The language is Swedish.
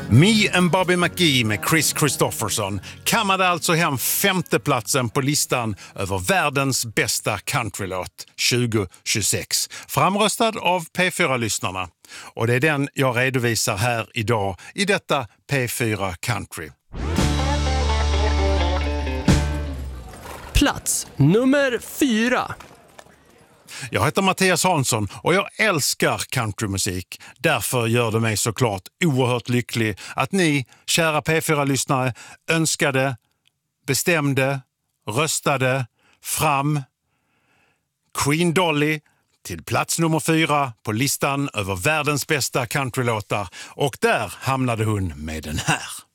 Me and Bobby McGee med Chris Christopherson kammade alltså hem femteplatsen på listan över världens bästa countrylåt 2026. Framröstad av P4-lyssnarna. Och det är den jag redovisar här idag i detta P4 Country. Plats nummer 4. Jag heter Mattias Hansson och jag älskar countrymusik. Därför gör det mig såklart oerhört lycklig att ni, kära P4-lyssnare, önskade, bestämde, röstade fram Queen Dolly till plats nummer 4 på listan över världens bästa countrylåtar. Och där hamnade hon med den här.